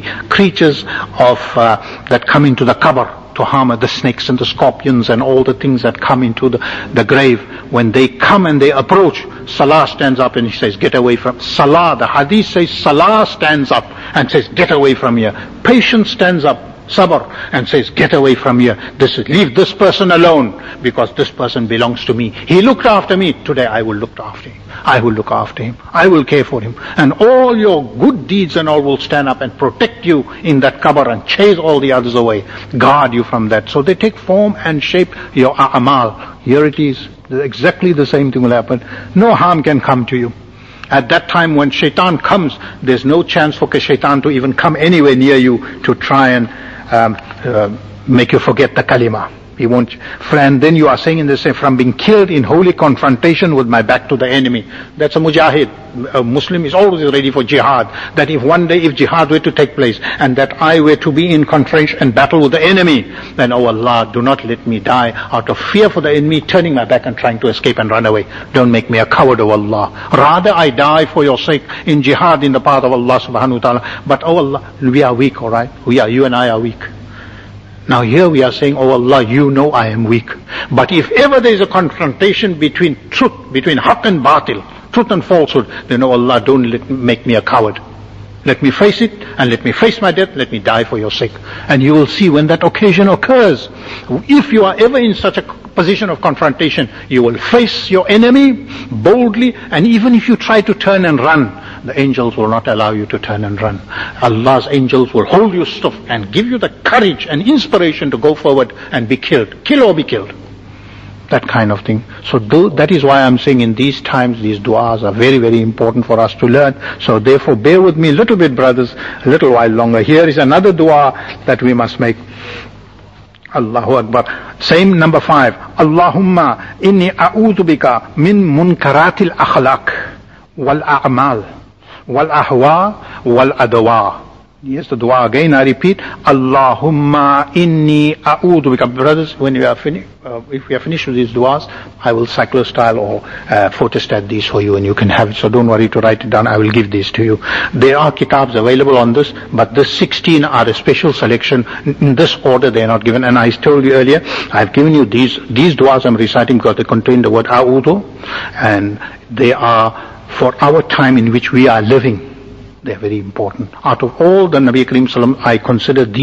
of that come into the qabr to harm, the snakes and the scorpions and all the things that come into the grave, when they come and they approach, salah stands up and he says, get away from salah. The hadith says salah stands up and says, get away from here. Patience stands up, sabr, and says, get away from here. Leave this person alone, because this person belongs to me. He looked after me. Today I will look after him. I will look after him. I will care for him. And all your good deeds and all will stand up and protect you in that qabr and chase all the others away. Guard you from that. So they take form and shape your a'mal. Here it is. Exactly the same thing will happen. No harm can come to you. At that time when shaitan comes, there's no chance for shaitan to even come anywhere near you to try and make you forget the kalima. He won't. And then you are saying in the same, from being killed in holy confrontation with my back to the enemy. That's a mujahid. A Muslim is always ready for jihad. That if one day, if jihad were to take place, and that I were to be in confrontation and battle with the enemy, then, oh Allah, do not let me die out of fear for the enemy, turning my back and trying to escape and run away. Don't make me a coward, oh Allah. Rather I die for your sake in jihad in the path of Allah subhanahu wa ta'ala. But oh Allah, we are weak, alright? You and I are weak. Now here we are saying, oh Allah, you know I am weak. But if ever there is a confrontation between truth, between haqq and batil, truth and falsehood, then oh Allah, don't make me a coward. Let me face it, and let me face my death, let me die for your sake. And you will see when that occasion occurs, if you are ever in such a position of confrontation, you will face your enemy boldly, and even if you try to turn and run, the angels will not allow you to turn and run. Allah's angels will hold you stiff and give you the courage and inspiration to go forward and be killed. Kill or be killed. That kind of thing. So that is why I'm saying in these times, these du'as are very, very important for us to learn. So therefore, bear with me a little bit, brothers, a little while longer. Here is another du'a that we must make. Allahu Akbar. Same number 5. Allahumma inni a'udhu bika min munkaratil akhlaq wal a'mal wal ahwa wal adwa. Yes, the dua again, I repeat, Allahumma inni a'udhu bika. Brothers, when we are finished, if we are finished with these duas, I will cyclostyle or photostat these for you and you can have it. So don't worry to write it down, I will give these to you. There are kitabs available on this, but the 16 are a special selection. In this order they are not given. And I told you earlier, I've given you these duas I'm reciting because they contain the word a'udhu, and they are for our time in which we are living. They are very important. Out of all the Nabi Kareem Sallam, I consider these